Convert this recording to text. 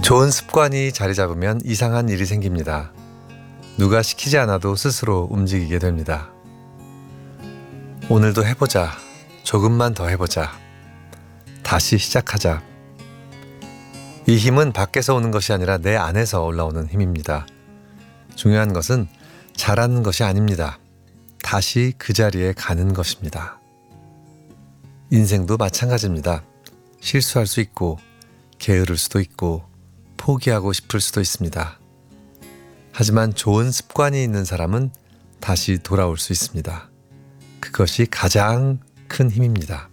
좋은 습관이 자리 잡으면 이상한 일이 생깁니다. 누가 시키지 않아도 스스로 움직이게 됩니다. 오늘도 해보자. 조금만 더 해보자. 다시 시작하자. 이 힘은 밖에서 오는 것이 아니라 내 안에서 올라오는 힘입니다. 중요한 것은 잘하는 것이 아닙니다. 다시 그 자리에 가는 것입니다. 인생도 마찬가지입니다. 실수할 수 있고 게으를 수도 있고 포기하고 싶을 수도 있습니다. 하지만 좋은 습관이 있는 사람은 다시 돌아올 수 있습니다. 그것이 가장 큰 힘입니다.